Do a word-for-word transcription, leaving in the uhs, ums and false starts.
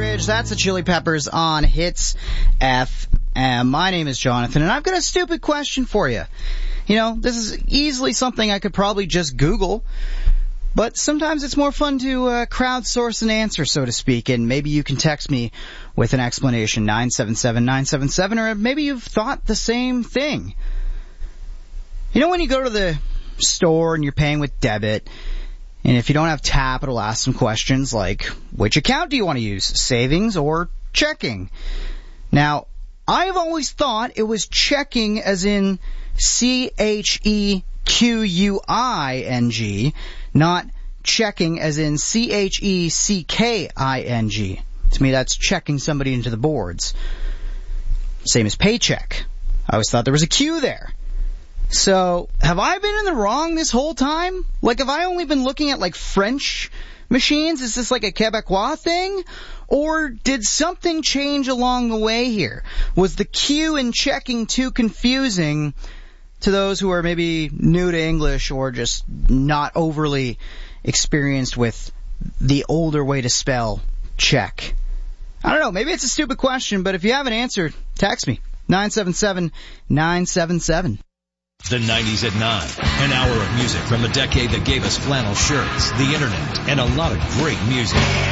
Bridge. That's the Chili Peppers on Hits F M. My name is Jonathan, and I've got a stupid question for you. You know, this is easily something I could probably just Google, but sometimes it's more fun to uh, crowdsource an answer, so to speak, and maybe you can text me with an explanation, nine seven seven nine seven seven, or maybe you've thought the same thing. You know when you go to the store and you're paying with debit, and if you don't have tap, it'll ask some questions like, which account do you want to use, savings or checking? Now, I've always thought it was checking as in C H E Q U I N G, not checking as in C H E C K I N G. To me, that's checking somebody into the boards. Same as paycheck. I always thought there was a Q there. So, have I been in the wrong this whole time? Like, have I only been looking at, like, French machines? Is this like a Quebecois thing? Or did something change along the way here? Was the Q in checking too confusing to those who are maybe new to English or just not overly experienced with the older way to spell check? I don't know. Maybe it's a stupid question, but if you have an answer, text me. nine seven seven nine seven seven. The nineties at nine. An hour of music from the decade that gave us flannel shirts, the internet, and a lot of great music.